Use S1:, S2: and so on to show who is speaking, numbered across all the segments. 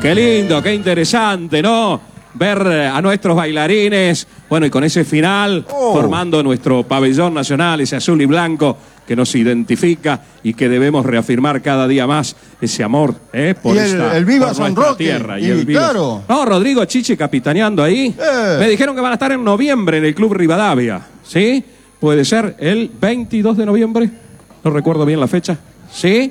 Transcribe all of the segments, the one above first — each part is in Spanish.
S1: Qué lindo, qué interesante, ¿no? Ver a nuestros bailarines, bueno, y con ese final, formando nuestro pabellón nacional, ese azul y blanco que nos identifica y que debemos reafirmar cada día más ese amor por,
S2: y
S1: el
S2: Viva
S1: por
S2: San
S1: nuestra
S2: Roque.
S1: tierra.
S2: Y el claro.
S1: No, Rodrigo Chichi capitaneando ahí. Me dijeron que van a estar en noviembre en el Club Rivadavia, ¿sí? Puede ser el 22 de noviembre, no recuerdo bien la fecha, ¿sí?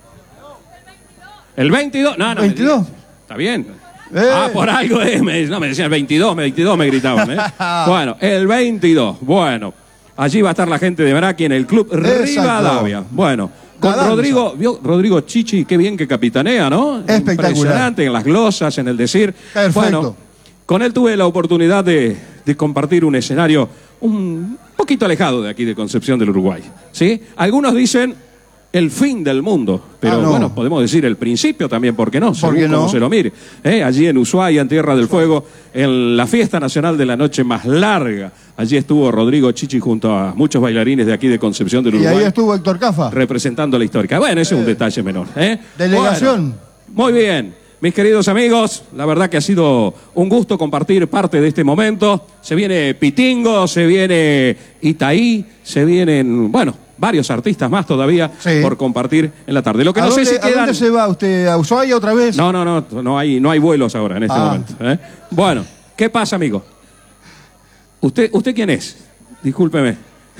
S1: El 22, no,
S2: 22.
S1: Está bien. Por algo, me decían el 22 me gritaban. Bueno, el 22, bueno, allí va a estar la gente de Meraki en el Club Rivadavia. Bueno, con Rodrigo, vio Rodrigo Chichi, qué bien que capitanea, ¿no?
S2: Espectacular.
S1: Impresionante, en las glosas, en el decir.
S2: Perfecto.
S1: Bueno, con él tuve la oportunidad de compartir un escenario un poquito alejado de aquí de Concepción del Uruguay, ¿sí? Algunos dicen el fin del mundo, pero bueno, podemos decir el principio también, ¿por qué no? Según cómo se lo mire. Allí en Ushuaia, en Tierra del Fuego, en la fiesta nacional de la noche más larga, allí estuvo Rodrigo Chichi junto a muchos bailarines de aquí de Concepción del Uruguay.
S2: Y ahí estuvo Héctor Cafa.
S1: Representando la histórica. Bueno, ese es un detalle menor.
S2: Delegación.
S1: Bueno, muy bien. Mis queridos amigos, la verdad que ha sido un gusto compartir parte de este momento. Se viene Pitingo, se viene Itaí, se vienen, bueno, varios artistas más todavía por compartir en la tarde. Lo que no sé si quedan...
S2: ¿A dónde se va usted? ¿A Ushuaia otra vez?
S1: No hay vuelos ahora en este momento. Bueno, ¿qué pasa, amigo? ¿Usted quién es? Discúlpeme.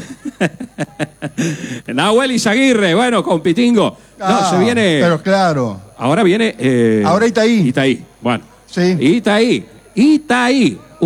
S1: Nahuel Izaguirre, bueno, con Pitingo. No, se viene...
S2: Pero claro.
S1: Ahora viene...
S2: ahora Itaí.
S1: Itaí, bueno.
S2: Sí.
S1: Itaí.